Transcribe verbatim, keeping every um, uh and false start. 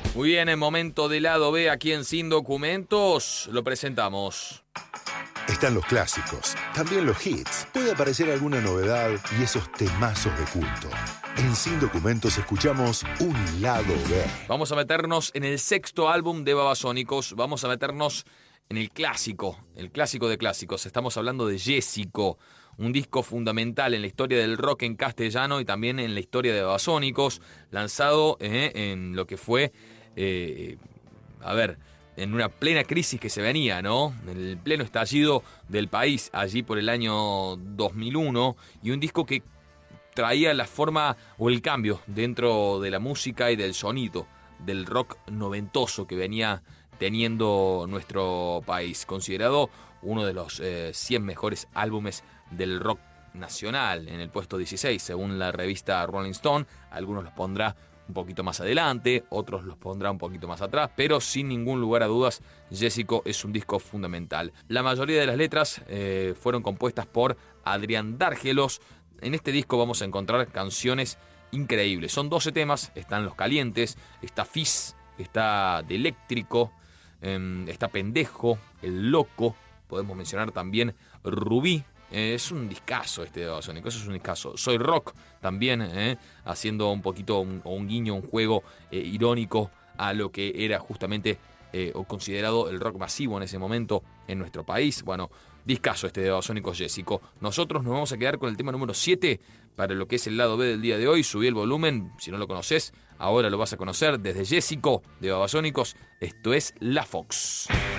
Muy bien, en momento del lado B, aquí en Sin Documentos, lo presentamos. Están los clásicos, también los hits. Puede aparecer alguna novedad y esos temazos de culto. En Sin Documentos escuchamos un lado B. Vamos a meternos en el sexto álbum de Babasónicos. Vamos a meternos en el clásico, el clásico de clásicos. Estamos hablando de Jessico, un disco fundamental en la historia del rock en castellano y también en la historia de Babasónicos, lanzado eh, en lo que fue, eh, a ver, en una plena crisis que se venía, ¿no? En el pleno estallido del país, allí por el año dos mil uno, y un disco que traía la forma o el cambio dentro de la música y del sonido del rock noventoso que venía teniendo nuestro país, considerado uno de los eh, cien mejores álbumes del rock nacional, en el puesto dieciséis, según la revista Rolling Stone. Algunos los pondrá un poquito más adelante, otros los pondrá un poquito más atrás, pero sin ningún lugar a dudas, Jessico es un disco fundamental. La mayoría de las letras eh, fueron compuestas por Adrián Dárgelos. En este disco vamos a encontrar canciones increíbles. Son doce temas, están Los Calientes, está Fizz, está De Eléctrico, eh, está Pendejo, El Loco, podemos mencionar también Rubí. Eh, es un discazo este de Babasónicos, eso es un discazo. Soy Rock también, eh, haciendo un poquito un, un guiño, un juego eh, irónico a lo que era justamente eh, o considerado el rock masivo en ese momento en nuestro país. Bueno, discazo este de Babasónicos, Jessico. Nosotros nos vamos a quedar con el tema número siete para lo que es el lado B del día de hoy. Subí el volumen, si no lo conoces, ahora lo vas a conocer desde Jessico de Babasónicos. Esto es La Fox.